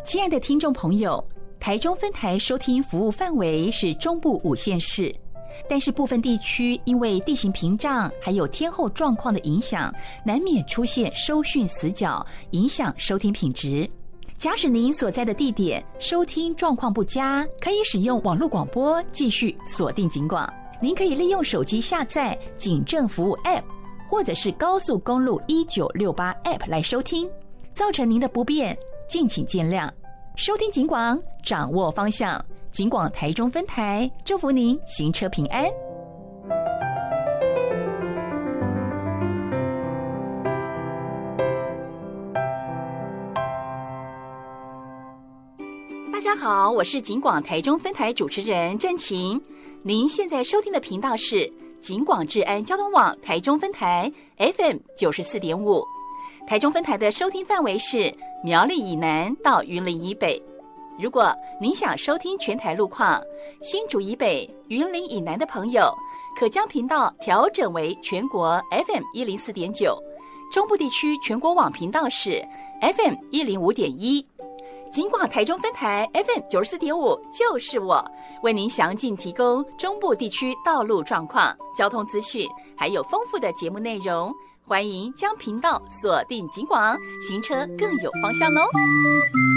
亲爱的听众朋友，台中分台收听服务范围是中部5县市，但是部分地区因为地形屏障还有天候状况的影响，难免出现收讯死角，影响收听品质。假使您所在的地点收听状况不佳，可以使用网络广播继续锁定警广。您可以利用手机下载警政服务 App， 或者是高速公路1968 App 来收听。造成您的不便，敬请见谅。收听警广，掌握方向。警广台中分台，祝福您行车平安。大家好，我是警广台中分台主持人郑晴。您现在收听的频道是警广治安交通网台中分台 FM 94.5。台中分台的收听范围是苗栗以南到云林以北。如果您想收听全台路况，新竹以北、云林以南的朋友，可将频道调整为全国 FM 104.9，中部地区全国网频道是 FM 105.1。警广台中分台 FM 94.5就是我，为您详尽提供中部地区道路状况、交通资讯，还有丰富的节目内容。欢迎将频道锁定警广，行车更有方向哦。